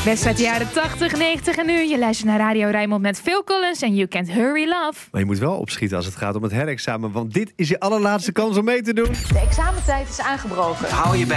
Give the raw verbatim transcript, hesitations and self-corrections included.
Best uit de jaren tachtig, negentig en nu. Je luistert naar Radio Rijnmond met Phil Collins en You Can't Hurry Love. Maar je moet wel opschieten als het gaat om het herexamen, want dit is je allerlaatste kans om mee te doen. De examentijd is aangebroken. Hou je bij